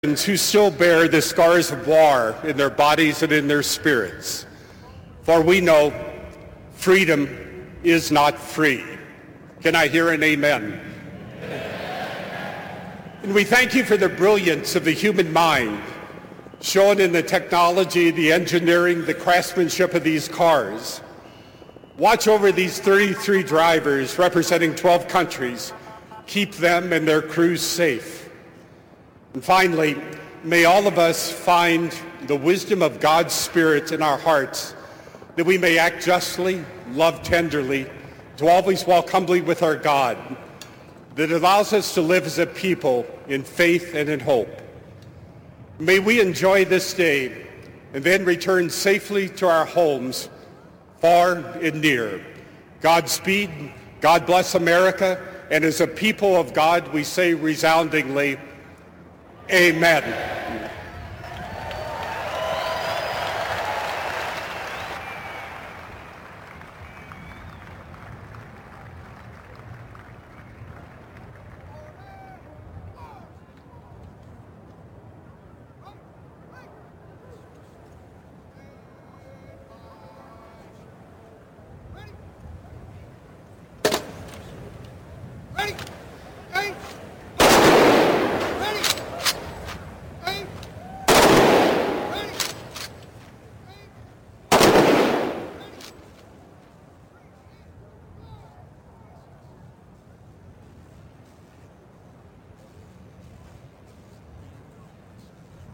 who still bear the scars of war in their bodies and in their spirits. For we know freedom is not free. Can I hear an amen? And we thank you for the brilliance of the human mind shown in the technology, the engineering, the craftsmanship of these cars. Watch over these 33 drivers representing 12 countries. Keep them and their crews safe. And finally, may all of us find the wisdom of God's Spirit in our hearts, that we may act justly, love tenderly, to always walk humbly with our God, that allows us to live as a people in faith and in hope. May we enjoy this day and then return safely to our homes, far and near. Godspeed, God bless America, and as a people of God, we say resoundingly, Amen.